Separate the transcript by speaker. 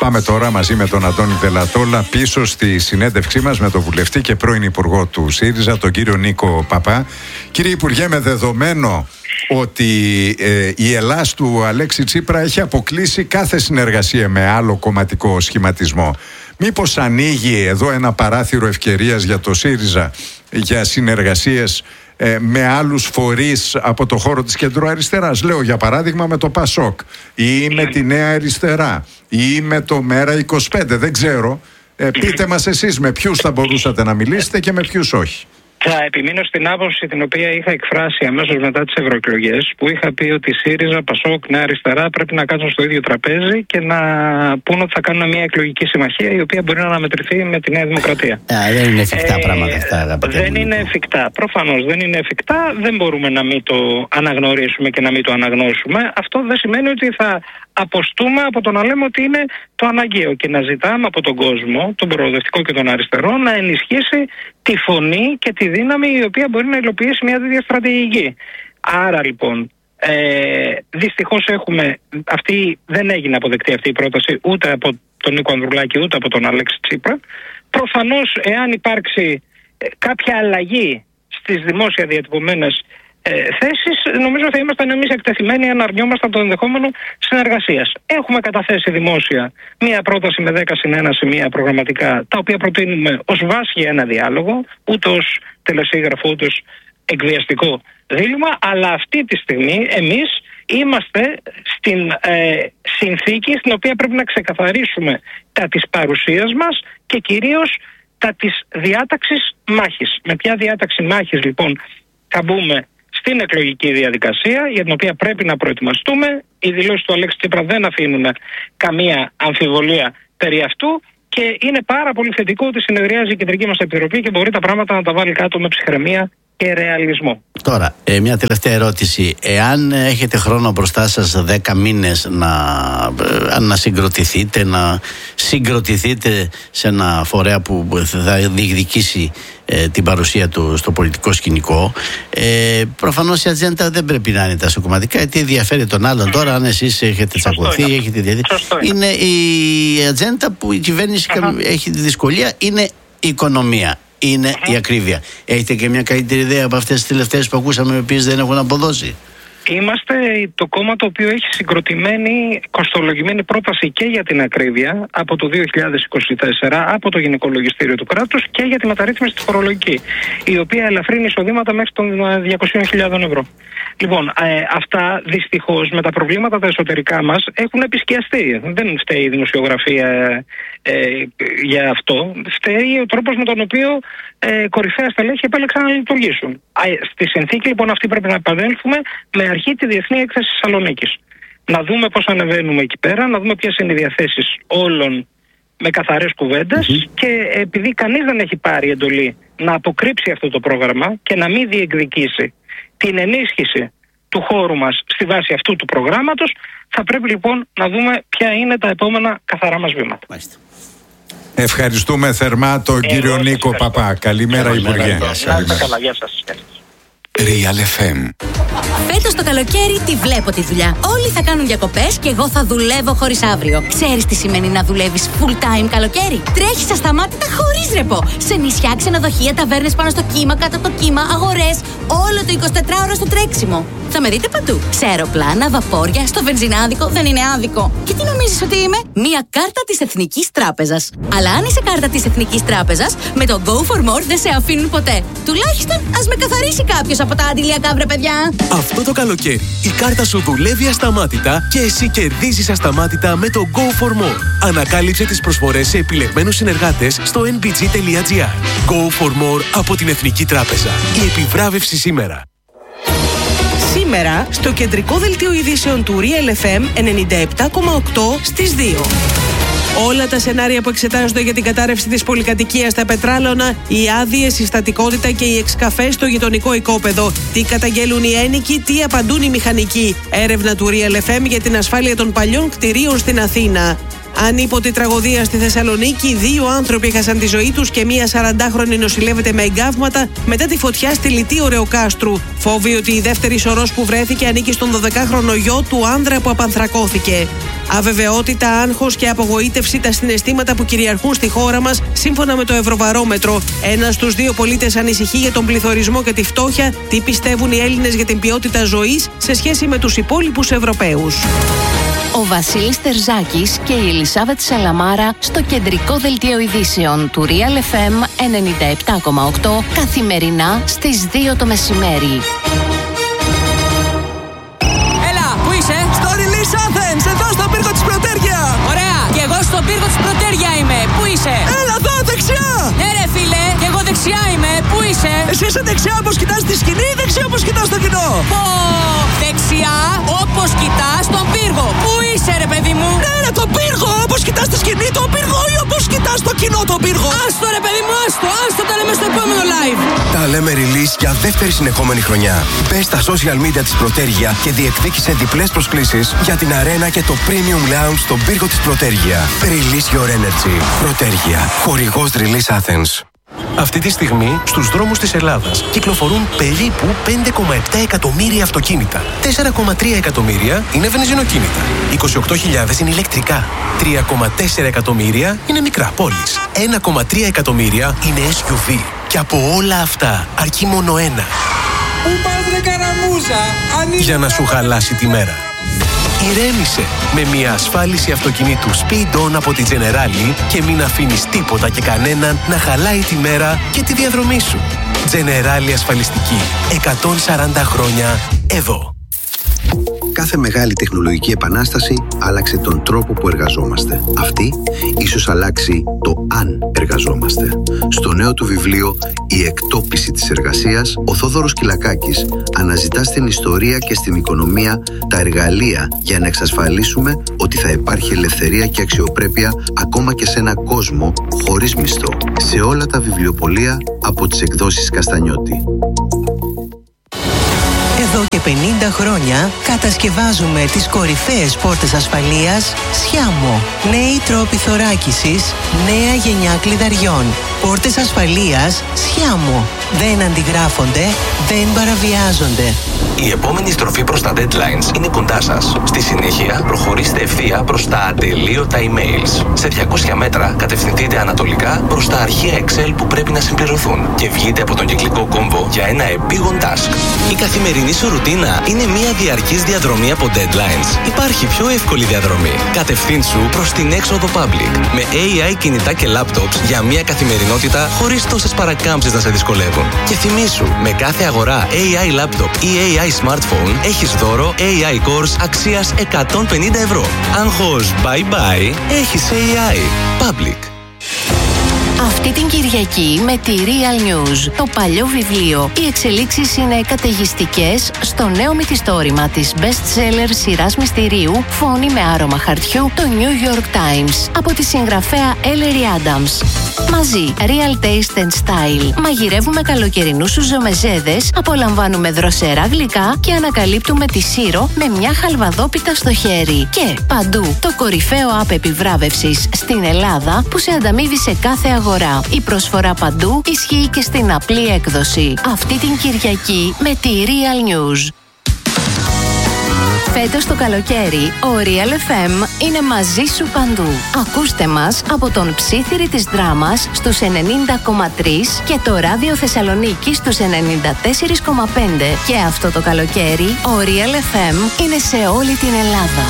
Speaker 1: Πάμε τώρα μαζί με τον Αντώνη Δελατόλα πίσω στη συνέντευξή μας με τον βουλευτή και πρώην υπουργό του ΣΥΡΙΖΑ, τον κύριο Νίκο Παπά. Κύριε Υπουργέ, με δεδομένο ότι η Ελλάς του Αλέξη Τσίπρα έχει αποκλείσει κάθε συνεργασία με άλλο κομματικό σχηματισμό, μήπως ανοίγει εδώ ένα παράθυρο ευκαιρίας για το ΣΥΡΙΖΑ για συνεργασίες με άλλους φορείς από το χώρο της κεντροαριστεράς? Λέω για παράδειγμα με το ΠΑΣΟΚ ή με τη Νέα Αριστερά ή με το ΜΕΡΑ25, δεν ξέρω. Πείτε μας εσείς με ποιους θα μπορούσατε να μιλήσετε και με ποιους όχι.
Speaker 2: Θα επιμείνω στην άποψη την οποία είχα εκφράσει αμέσως μετά τις ευρωεκλογές, που είχα πει ότι ΣΥΡΙΖΑ, ΠΑΣΟΚ, Νέα Αριστερά πρέπει να κάτσουν στο ίδιο τραπέζι και να πούν ότι θα κάνουν μια εκλογική συμμαχία η οποία μπορεί να αναμετρηθεί με τη Νέα Δημοκρατία.
Speaker 3: Δεν είναι εφικτά πράγματα αυτά.
Speaker 2: Δεν είναι εφικτά. Προφανώς δεν είναι εφικτά. Δεν μπορούμε να μην το αναγνωρίσουμε και να μην το αναγνώσουμε. Αυτό δεν σημαίνει ότι θα αποστούμε από το να λέμε ότι είναι το αναγκαίο και να ζητάμε από τον κόσμο, τον προοδευτικό και τον αριστερό, να ενισχύσει τη φωνή και τη δύναμη η οποία μπορεί να υλοποιήσει μια τέτοια στρατηγική. Άρα λοιπόν, δυστυχώς δεν έγινε αποδεκτή αυτή η πρόταση ούτε από τον Νίκο Ανδρουλάκη ούτε από τον Αλέξη Τσίπρα. Προφανώς, εάν υπάρξει κάποια αλλαγή στις δημόσια διατυπωμένες θέσεις, νομίζω θα ήμασταν εμείς εκτεθειμένοι αν αρνιόμασταν το ενδεχόμενο συνεργασίας. Έχουμε καταθέσει δημόσια μία πρόταση με 10+1 σημεία προγραμματικά, τα οποία προτείνουμε ως βάση για ένα διάλογο, ούτε ως τελεσίγραφο ούτε ως εκβιαστικό δίλημμα, αλλά αυτή τη στιγμή εμείς είμαστε στην συνθήκη στην οποία πρέπει να ξεκαθαρίσουμε τα της παρουσίας μας και κυρίως τα της διάταξης μάχης. Με ποια διάταξη μάχης λοιπόν θα μπούμε στην εκλογική διαδικασία, για την οποία πρέπει να προετοιμαστούμε. Οι δηλώσεις του Αλέξη Τσίπρα δεν αφήνουν καμία αμφιβολία περί αυτού και είναι πάρα πολύ θετικό ότι συνεδριάζει η κεντρική μας επιτροπή και μπορεί τα πράγματα να τα βάλει κάτω με ψυχραιμία και ρεαλισμό.
Speaker 3: Μια τελευταία ερώτηση. Εάν έχετε χρόνο μπροστά σας 10 μήνες να συγκροτηθείτε σε ένα φορέα που θα διεκδικήσει την παρουσία του στο πολιτικό σκηνικό, προφανώς η ατζέντα δεν πρέπει να είναι τα σοκομματικά, γιατί ενδιαφέρει τον άλλον. Τώρα αν εσείς έχετε τσακωθεί, έχετε είναι η ατζέντα που η κυβέρνηση έχει τη δυσκολία, είναι η οικονομία. Είναι η ακρίβεια. Έχετε και μια καλύτερη ιδέα από αυτές τις τελευταίες που ακούσαμε, οι οποίες δεν έχουν αποδώσει?
Speaker 2: Είμαστε το κόμμα το οποίο έχει συγκροτημένη, κοστολογημένη πρόταση και για την ακρίβεια από το 2024 από το Γυναικολογιστήριο του κράτους και για τη μεταρρύθμιση στη φορολογική, η οποία ελαφρύνει εισοδήματα μέχρι των 200.000 ευρώ. Λοιπόν, αυτά δυστυχώς με τα προβλήματα τα εσωτερικά μας έχουν επισκιαστεί. Δεν φταίει η δημοσιογραφία για αυτό. Φταίει ο τρόπος με τον οποίο κορυφαία στελέχη επέλεξαν να λειτουργήσουν. Στη συνθήκη λοιπόν αυτή πρέπει να επανέλθουμε με αρχή τη Διεθνή Έκθεση Θεσσαλονίκης. Να δούμε πώς ανεβαίνουμε εκεί πέρα, να δούμε ποιες είναι οι διαθέσεις όλων με καθαρές κουβέντες και επειδή κανείς δεν έχει πάρει εντολή να αποκρύψει αυτό το πρόγραμμα και να μην διεκδικήσει την ενίσχυση του χώρου μας στη βάση αυτού του προγράμματος, θα πρέπει λοιπόν να δούμε ποια είναι τα επόμενα καθαρά μας βήματα.
Speaker 1: Ευχαριστούμε θερμά τον κύριο Νίκο Παπά. Καλημέρα, Υπουργέ.
Speaker 2: Καλά, γεια σας.
Speaker 4: Real FM.
Speaker 5: Φέτος το καλοκαίρι τη βλέπω τη δουλειά. Όλοι θα κάνουν διακοπές και εγώ θα δουλεύω χωρίς αύριο. Ξέρεις τι σημαίνει να δουλεύεις full time καλοκαίρι? Τρέχεις ασταμάτητα χωρίς ρεπό. Σε νησιά, ξενοδοχεία, ταβέρνες πάνω στο κύμα, κάτω από το κύμα, αγορές. Όλο το 24ωρο στο τρέξιμο. Θα με δείτε παντού. Σε αεροπλάνα, βαπόρια, στο βενζινάδικο. Δεν είναι άδικο. Και τι νομίζεις ότι είμαι? Μία κάρτα της Εθνικής Τράπεζας. Αλλά αν είσαι κάρτα της Εθνικής Τράπεζας, με το Go for More δεν σε αφήνουν ποτέ. Τουλάχιστον ας με καθαρίσει κάποιος από τα αντιλιακά, βρε παιδιά.
Speaker 4: Αυτό το καλοκαίρι η κάρτα σου δουλεύει ασταμάτητα και εσύ κερδίζεις ασταμάτητα με το Go for More. Ανακάλυψε τις προσφορές σε επιλεγμένους συνεργάτες στο nbg.gr. Go for More από την Εθνική Τράπεζα. Η επιβράβευση σήμερα.
Speaker 6: Σήμερα στο κεντρικό δελτίο ειδήσεων του Real FM 97,8 στις 2. Όλα τα σενάρια που εξετάζονται για την κατάρρευση της πολυκατοικίας στα Πετράλωνα, οι άδειες, η στατικότητα και οι εξκαφές στο γειτονικό οικόπεδο. Τι καταγγέλουν οι ένοικοι, τι απαντούν οι μηχανικοί. Έρευνα του Real FM για την ασφάλεια των παλιών κτηρίων στην Αθήνα. Ανίποτη τραγωδία στη Θεσσαλονίκη. 2 άνθρωποι έχασαν τη ζωή τους και μία 40χρονη νοσηλεύεται με εγκάβματα μετά τη φωτιά στη Λυτή Ωρεοκάστρου. Φόβοι ότι η δεύτερη σωρός που βρέθηκε ανήκει στον 12χρονο γιο του άνδρα που απανθρακώθηκε. Αβεβαιότητα, άγχος και απογοήτευση, τα συναισθήματα που κυριαρχούν στη χώρα μας, σύμφωνα με το Ευρωβαρόμετρο. 1 στους 2 πολίτες ανησυχεί για τον πληθωρισμό και τη φτώχεια. Τι πιστεύουν οι Έλληνες για την ποιότητα ζωής σε σχέση με τους υπόλοιπους Ευρωπαίους.
Speaker 7: Ο Βασίλης Τερζάκης και η Ελισάβετ Σαλαμάρα στο κεντρικό δελτίο ειδήσεων του Real FM 97,8 καθημερινά στις 2 το μεσημέρι.
Speaker 8: Έλα, πού είσαι?
Speaker 9: Στο Release Athens, εδώ στον πύργο της Πρωτέρια.
Speaker 8: Ωραία, και εγώ στον πύργο της Πρωτέρια είμαι. Πού είσαι?
Speaker 9: Έλα εδώ, δεξιά.
Speaker 8: Ναι ρε φίλε, και εγώ δεξιά είμαι. Πού είσαι?
Speaker 9: Εσύ είσαι δεξιά όπως κοιτάς τη σκηνή ή δεξιά όπως κοιτάς το κοινό?
Speaker 8: Πω, δεξιά όπως κοιτάς τον πύργο. Πού είσαι ρε παιδί μου?
Speaker 9: Ναι ρε, τον πύργο, όπως κοιτάς τη σκηνή τον πύργο ή όπως κοιτάς το κοινό τον πύργο?
Speaker 8: Άστο ρε παιδί μου, άστο, τα λέμε στο επόμενο live.
Speaker 10: Τα λέμε release για δεύτερη συνεχόμενη χρονιά. Μπες στα social media της Πρωτέρια και διεκδίκησε διπλές προσκλήσεις για την αρένα και το premium lounge στον πύργο της Πρωτέρια. Release your energy. Πρωτέρια. Χορηγός Release Athens.
Speaker 4: Αυτή τη στιγμή στους δρόμους της Ελλάδας κυκλοφορούν περίπου 5,7 εκατομμύρια αυτοκίνητα. 4,3 εκατομμύρια είναι βενζινοκίνητα. 28.000 είναι ηλεκτρικά. 3,4 εκατομμύρια είναι μικρά πόλεις. 1,3 εκατομμύρια είναι SUV. Και από όλα αυτά αρκεί μόνο ένα.
Speaker 9: Πού πας ρε καραμούζα?
Speaker 4: Για να σου χαλάσει τη μέρα. Ηρέμησε με μια ασφάλιση αυτοκινήτου Speed On από τη Generali και μην αφήνεις τίποτα και κανέναν να χαλάει τη μέρα και τη διαδρομή σου. Generali ασφαλιστική. 140 χρόνια εδώ.
Speaker 11: Κάθε μεγάλη τεχνολογική επανάσταση άλλαξε τον τρόπο που εργαζόμαστε. Αυτή ίσως αλλάξει το αν εργαζόμαστε. Στο νέο του βιβλίο «Η εκτόπιση της εργασίας», ο Θόδωρος Κυλακάκης αναζητά στην ιστορία και στην οικονομία τα εργαλεία για να εξασφαλίσουμε ότι θα υπάρχει ελευθερία και αξιοπρέπεια ακόμα και σε ένα κόσμο χωρίς μισθό. Σε όλα τα βιβλιοπωλεία από τις εκδόσεις Καστανιώτη.
Speaker 12: Εδώ και 50 χρόνια κατασκευάζουμε τις κορυφαίες πόρτες ασφαλείας Σιάμο. Νέοι τρόποι θωράκισης, νέα γενιά κλειδαριών. Πόρτες ασφαλείας Σιάμο. Δεν αντιγράφονται, δεν παραβιάζονται.
Speaker 13: Η επόμενη στροφή προς τα deadlines είναι κοντά σας. Στη συνέχεια, προχωρήστε ευθεία προς τα ατελείωτα emails. Σε 200 μέτρα, κατευθυνθείτε ανατολικά προς τα αρχεία Excel που πρέπει να συμπληρωθούν και βγείτε από τον κυκλικό κόμβο για ένα επίγον task. Η καθημερινή σου ρουτίνα είναι μια διαρκής διαδρομή από deadlines. Υπάρχει πιο εύκολη διαδρομή. Κατευθύνσου προς την έξοδο public με AI κινητά και laptops για μια καθημερινότητα χωρίς τόσες παρακάμψεις να σε δυσκολεύουν. Και θυμήσου, με κάθε αγορά AI laptop ή AI smartphone έχεις δώρο AI course αξίας 150 ευρώ. Άγχος bye bye, έχεις AI. Public.
Speaker 7: Αυτή την Κυριακή με τη Real News, το παλιό βιβλίο, οι εξελίξεις είναι καταιγιστικές στο νέο μυθιστόρημα της best-seller σειράς μυστηρίου «Φόνη με άρωμα χαρτιού», το New York Times, από τη συγγραφέα Ellery Adams. Μαζί, Real Taste and Style. Μαγειρεύουμε καλοκαιρινούς σουζομεζέδες, απολαμβάνουμε δροσερά γλυκά και ανακαλύπτουμε τη Σύρο με μια χαλβαδόπιτα στο χέρι. Και παντού, το κορυφαίο app επιβράβευσης στην Ελλάδα που σε ανταμείβει σε κάθε αγορά. Η προσφορά παντού ισχύει και στην απλή έκδοση. Αυτή την Κυριακή με τη Real News. Φέτος το καλοκαίρι, ο Real FM είναι μαζί σου παντού. Ακούστε μας από τον Ψήθυρη της Δράμας στους 90,3 και το Ράδιο Θεσσαλονίκη στους 94,5. Και αυτό το καλοκαίρι, ο Real FM είναι σε όλη την Ελλάδα.